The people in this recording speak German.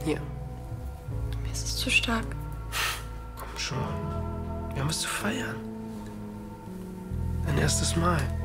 Hier. Mir ist es zu stark. Komm schon. Wir haben was zu feiern. Dein erstes Mal.